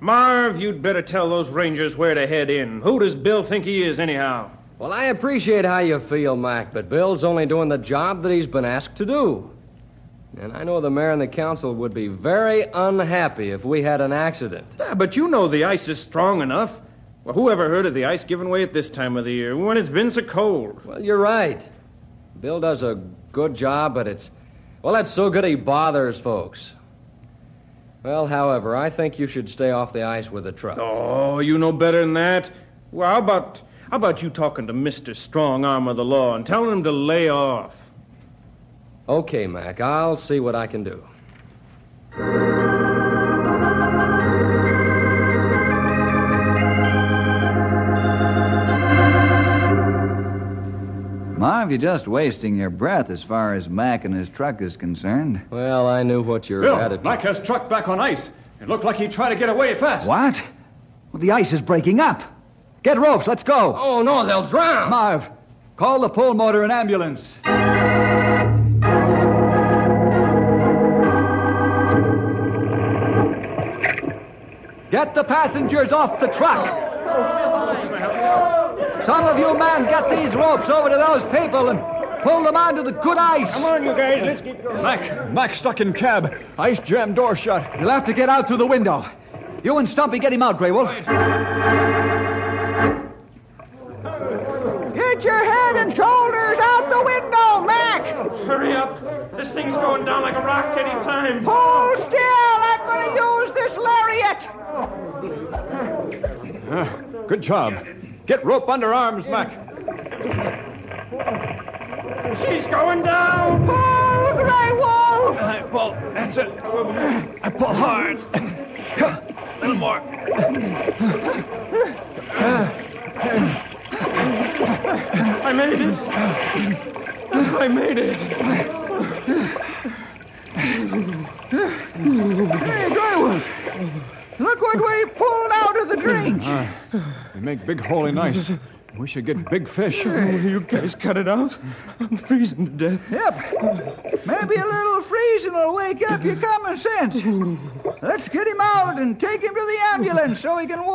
Marv, you'd better tell those rangers where to head in. Who does Bill think he is, anyhow? Well, I appreciate how you feel, Mac, but Bill's only doing the job that he's been asked to do. And I know the mayor and the council would be very unhappy if we had an accident. Yeah, but you know the ice is strong enough. Well, who ever heard of the ice giving way at this time of the year, when it's been so cold? Well, you're right. Bill does a good job, but it's so good he bothers folks. Well, however, I think you should stay off the ice with the truck. Oh, you know better than that. Well, how about you talking to Mr. Strong Arm of the Law and telling him to lay off? Okay, Mac, I'll see what I can do. Marv, you're just wasting your breath as far as Mac and his truck is concerned. Well, I knew what your attitude... Mac has truck back on ice. It looked like he tried to get away fast. What? Well, the ice is breaking up. Get ropes, let's go. Oh, no, they'll drown. Marv, call the pull motor and ambulance. Get the passengers off the truck. Some of you men get these ropes over to those people and pull them onto the good ice. Come on, you guys, let's get going. Mac stuck in cab. Ice jam door shut. You'll have to get out through the window. You and Stumpy get him out, Grey Wolf. Get your head and shoulders out the window, Mac! Hurry up. This thing's going down like a rock any time. Hold still! I'm going to use this lariat! Good job. Get rope under arms, Mac. She's going down. Pull, Grey Wolf! I pull. That's it. I pull hard. A little more. I made it. I made it. Hey, Grey Wolf! Look what we pulled out of the drink. They make big hole in ice. We should get big fish. You guys cut it out? I'm freezing to death. Yep. Maybe a little freezing will wake up your common sense. Let's get him out and take him to the ambulance so he can walk.